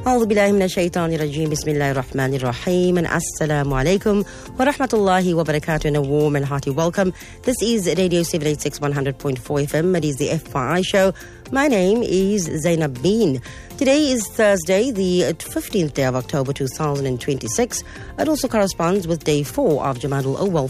أعوذ بالله من الشيطان الرجيم. بسم الله الرحمن الرحيم. And Assalamu alaikum wa rahmatullahi wa barakatuh, and a warm and hearty welcome. This is Radio 786 100.4 FM. It is the FYI show. My name is Zainab Bean. Today is Thursday, the 15th day of October 2026. It also corresponds with day 4 of Jamadul Awwal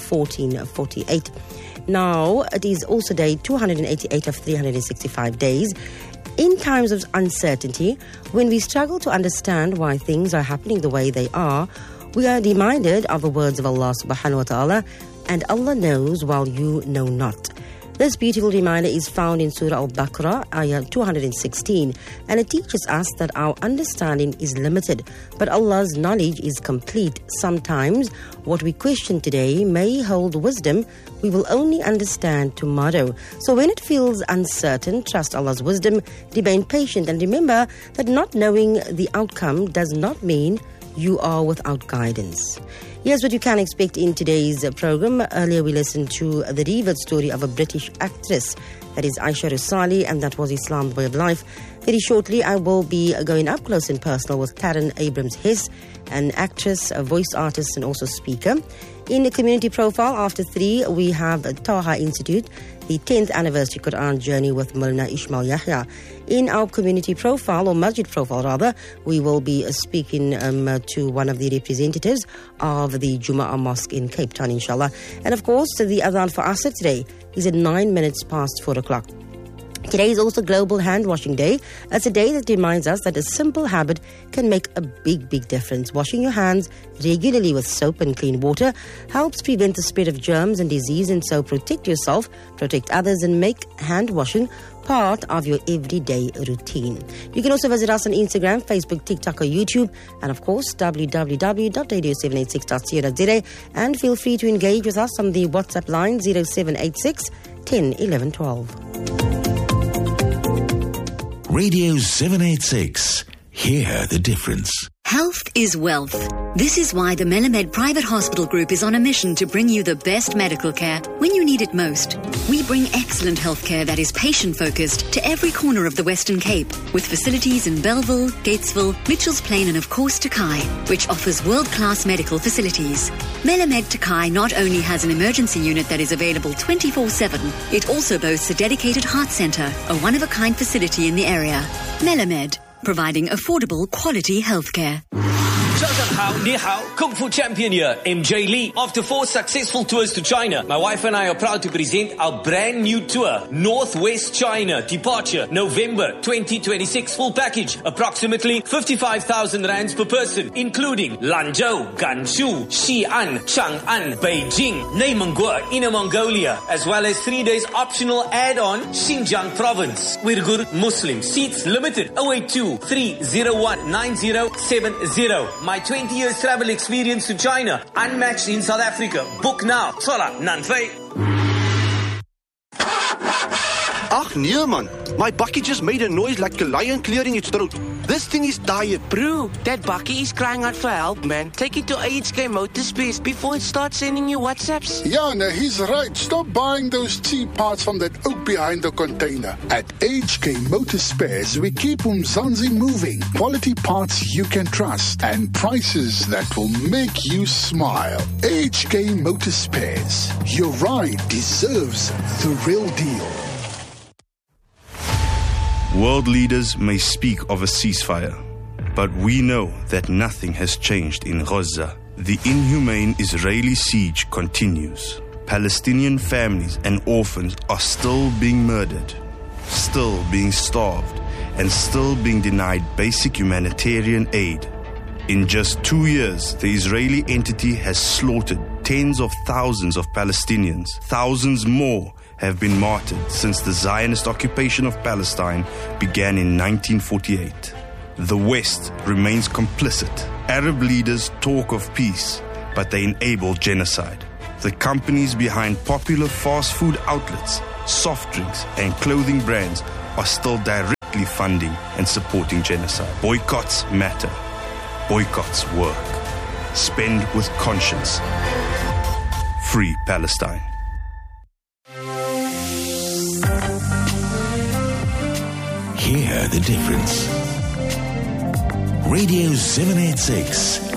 1448. Now, it is also day 288 of 365 days. In times of uncertainty, when we struggle to understand why things are happening the way they are, we are reminded of the words of Allah subhanahu wa ta'ala, and Allah knows while you know not. This beautiful reminder is found in Surah Al-Baqarah, ayah 216, and it teaches us that our understanding is limited, but Allah's knowledge is complete. Sometimes what we question today may hold wisdom we will only understand tomorrow. So when it feels uncertain, trust Allah's wisdom, remain patient, and remember that not knowing the outcome does not mean you are without guidance. Here's what you can expect in today's program. Earlier we listened to the revered story of a British actress, that is Aisha Rusali, and that was Islam's way of life. Very shortly I will be going up close and personal with Taryn Abrams-Hess, an actress, a voice artist and also speaker. In the community profile after 3, we have Taha Institute, the 10th anniversary Quran journey with Mulna Ismail Yahya. In our community profile, or masjid profile rather, we will be speaking to one of the representatives of the Jumu'ah Mosque in Cape Town, inshallah. And of course, the adhan for Asr today is at 9 minutes past 4 o'clock. Today is also Global Hand Washing Day. It's a day that reminds us that a simple habit can make a big difference. Washing your hands regularly with soap and clean water helps prevent the spread of germs and disease, and so protect yourself, protect others, and make hand washing part of your everyday routine. You can also visit us on Instagram, Facebook, TikTok or YouTube, and of course www.radio786.co.za, and feel free to engage with us on the WhatsApp line 0786 10 11 12. Radio 786. Hear the difference. Health is wealth. This is why the Melamed Private Hospital Group is on a mission to bring you the best medical care when you need it most. We bring excellent healthcare that is patient-focused to every corner of the Western Cape, with facilities in Belleville, Gatesville, Mitchells Plain and of course Takai, which offers world-class medical facilities. Melamed Takai not only has an emergency unit that is available 24/7, it also boasts a dedicated heart centre, a one-of-a-kind facility in the area. Melamed, providing affordable, quality healthcare. 早上好，你好， Kung Fu champion here, MJ Lee. After 4 successful tours to China, my wife and I are proud to present our brand new tour, Northwest China, departure November 2026, full package, approximately 55,000 rands per person, including Lanzhou, Gansu, Xi'an, Chang'an, Beijing, Neymangua, Inner Mongolia, as well as 3 days optional add-on Xinjiang province. Uyghur Muslim, seats limited, 082-301-9070. My 20 years travel experience to China, unmatched in South Africa. Book now. Sola Nanfei. Ach nee man, my bakkie just made a noise like a lion clearing its throat. This thing is tired. Bro, that bakkie is crying out for help, man. Take it to HK Motorspares before it starts sending you WhatsApps. Yeah, no, he's right. Stop buying those cheap parts from that oak behind the container. At HK Motorspares, we keep Umzansi moving. Quality parts you can trust and prices that will make you smile. HK Motorspares. Your ride deserves the real deal. World leaders may speak of a ceasefire, but we know that nothing has changed in Gaza. The inhumane Israeli siege continues. Palestinian families and orphans are still being murdered, still being starved, and still being denied basic humanitarian aid. In just 2 years, the Israeli entity has slaughtered tens of thousands of Palestinians. Thousands more have been martyred since the Zionist occupation of Palestine began in 1948. The West remains complicit. Arab leaders talk of peace, but they enable genocide. The companies behind popular fast food outlets, soft drinks, and clothing brands are still directly funding and supporting genocide. Boycotts matter. Boycotts work. Spend with conscience. Free Palestine. Hear the difference. Radio 786.